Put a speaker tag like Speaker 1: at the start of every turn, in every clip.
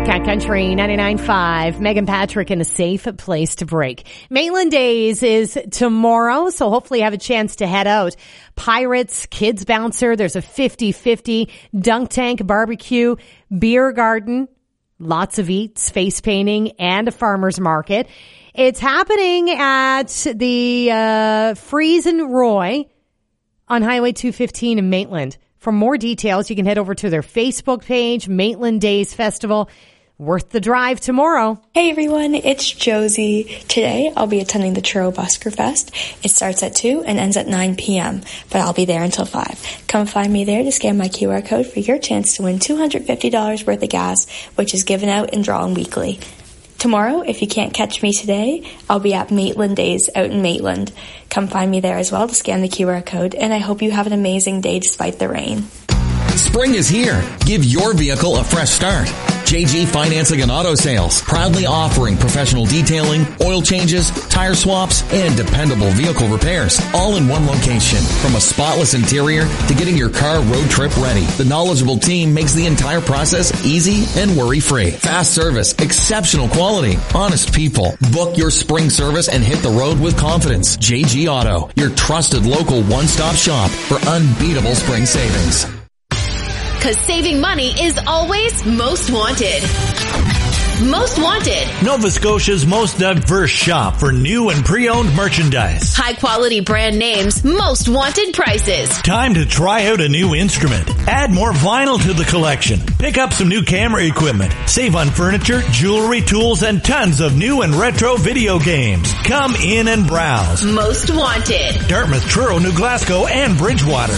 Speaker 1: Cat Country 99.5, Megan Patrick in a safe place to break. Maitland Days is tomorrow, so hopefully you have a chance to head out. Pirates, Kids Bouncer, there's a 50-50, dunk tank, barbecue, beer garden, lots of eats, face painting, and a farmer's market. It's happening at the Freeze and Roy on Highway 215 in Maitland. For more details, you can head over to their Facebook page, Maitland Days Festival. Worth the drive tomorrow.
Speaker 2: Hey everyone, it's Josie. Today I'll be attending the Truro Busker Fest. It starts at 2 and ends at 9 p.m., but I'll be there until 5. Come find me there to scan my QR code for your chance to win $250 worth of gas, which is given out and drawn weekly. Tomorrow, if you can't catch me today, I'll be at Maitland Days out in Maitland. Come find me there as well to scan the QR code, and I hope you have an amazing day despite the rain.
Speaker 3: Spring is here. Give your vehicle a fresh start. JG Financing and Auto Sales, proudly offering professional detailing, oil changes, tire swaps, and dependable vehicle repairs, all in one location. From a spotless interior to getting your car road trip ready, the knowledgeable team makes the entire process easy and worry-free. Fast service, exceptional quality, honest people. Book your spring service and hit the road with confidence. JG Auto, your trusted local one-stop shop for unbeatable spring savings.
Speaker 4: Because saving money is always most wanted. Most Wanted.
Speaker 5: Nova Scotia's most diverse shop for new and pre-owned merchandise.
Speaker 4: High quality brand names, most wanted prices.
Speaker 5: Time to try out a new instrument. Add more vinyl to the collection. Pick up some new camera equipment. Save on furniture, jewelry, tools, and tons of new and retro video games. Come in and browse.
Speaker 4: Most Wanted.
Speaker 5: Dartmouth, Truro, New Glasgow, and Bridgewater.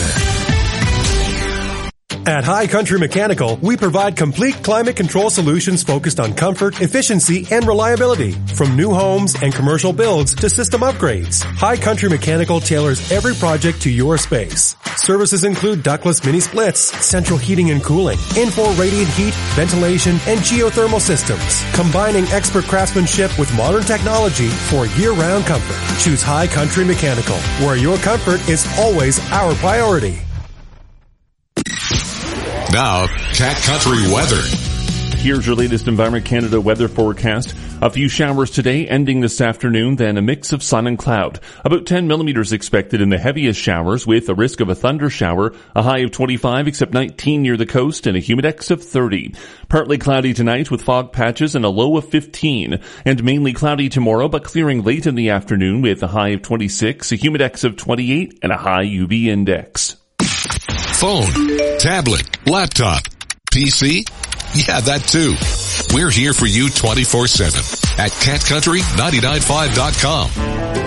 Speaker 6: At High Country Mechanical, we provide complete climate control solutions focused on comfort, efficiency, and reliability. From new homes and commercial builds to system upgrades, High Country Mechanical tailors every project to your space. Services include ductless mini splits, central heating and cooling, Infor radiant heat, ventilation, and geothermal systems, combining expert craftsmanship with modern technology for year-round comfort. Choose High Country Mechanical, where your comfort is always our priority.
Speaker 7: Now, Cat Country weather.
Speaker 8: Here's your latest Environment Canada weather forecast. A few showers today, ending this afternoon, then a mix of sun and cloud. About 10 millimeters expected in the heaviest showers, with a risk of a thunder shower, a high of 25, except 19 near the coast, and a humidex of 30. Partly cloudy tonight with fog patches and a low of 15. And mainly cloudy tomorrow, but clearing late in the afternoon with a high of 26, a humidex of 28, and a high UV index.
Speaker 7: Phone, tablet, laptop, PC? Yeah, that too. We're here for you 24/7 at catcountry995.com.